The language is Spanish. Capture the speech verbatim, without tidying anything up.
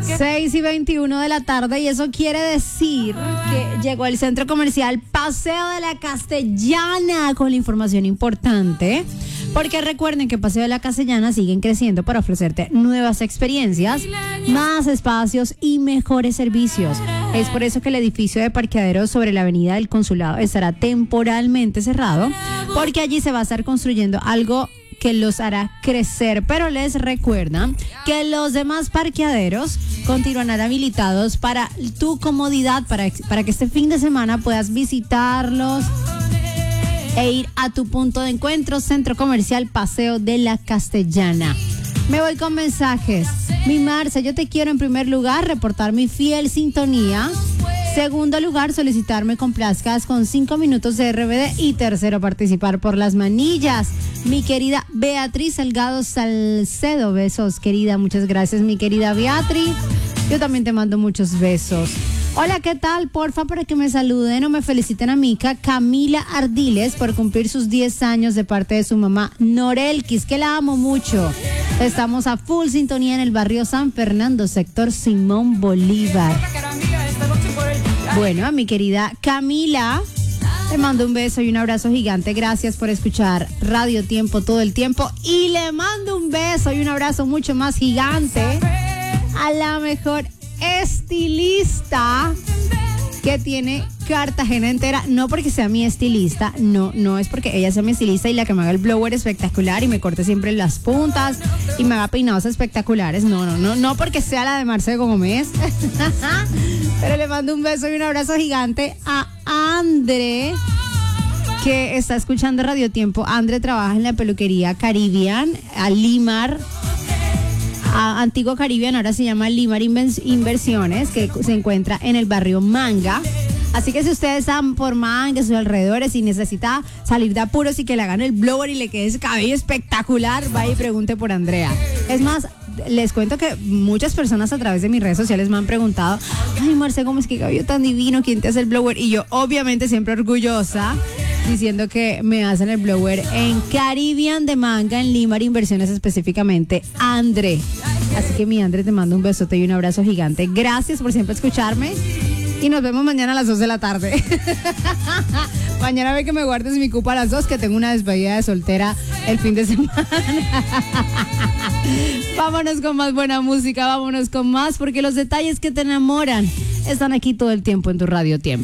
seis y veintiuno de la tarde y eso quiere decir que llegó el centro comercial Paseo de la Castellana con la información importante. Porque recuerden que Paseo de la Castellana siguen creciendo para ofrecerte nuevas experiencias, más espacios y mejores servicios. Es por eso que el edificio de parqueaderos sobre la avenida del Consulado estará temporalmente cerrado, porque allí se va a estar construyendo algo que los hará crecer, pero les recuerda que los demás parqueaderos continuarán habilitados para tu comodidad, para, para que este fin de semana puedas visitarlos e ir a tu punto de encuentro, Centro Comercial Paseo de la Castellana. Me voy con mensajes. Mi Marce, yo te quiero en primer lugar reportar mi fiel sintonía. Segundo lugar, solicitar me complazcas con cinco minutos de R B D. Y tercero, participar por las manillas. Mi querida Beatriz Salgado Salcedo. Besos, querida. Muchas gracias, mi querida Beatriz. Yo también te mando muchos besos. Hola, ¿qué tal? Porfa, para que me saluden o me feliciten a mi hija Camila Ardiles por cumplir sus diez años de parte de su mamá Norelquis, que la amo mucho. Estamos a full sintonía en el barrio San Fernando, sector Simón Bolívar. Bueno, a mi querida Camila, le mando un beso y un abrazo gigante. Gracias por escuchar Radio Tiempo todo el tiempo. Y le mando un beso y un abrazo mucho más gigante a la mejor estilista que tiene Cartagena entera, no porque sea mi estilista, no, no es porque ella sea mi estilista y la que me haga el blower espectacular y me corte siempre las puntas y me haga peinados espectaculares, no, no, no, no porque sea la de Marce Gómez, pero le mando un beso y un abrazo gigante a Andre, que está escuchando Radio Tiempo. Andre trabaja en la peluquería Caribbean, a Limar, a Antiguo Caribbean, ahora se llama Limar Inversiones, que se encuentra en el barrio Manga. Así que si ustedes están por Manga, sus alrededores, y necesita salir de apuros y que le hagan el blower y le quede ese cabello espectacular, vaya y pregunte por Andrea. Es más, les cuento que muchas personas a través de mis redes sociales me han preguntado: ay, Marce, ¿cómo es que cabello tan divino? ¿Quién te hace el blower? Y yo, obviamente, siempre orgullosa, diciendo que me hacen el blower en Caribbean de Manga, en Limar Inversiones específicamente, André. Así que mi André, te mando un besote y un abrazo gigante. Gracias por siempre escucharme y nos vemos mañana a las dos de la tarde. Mañana ve que me guardes mi cupo a las dos, que tengo una despedida de soltera el fin de semana. Vámonos con más buena música, vámonos con más, porque los detalles que te enamoran están aquí todo el tiempo en tu Radio Tiempo.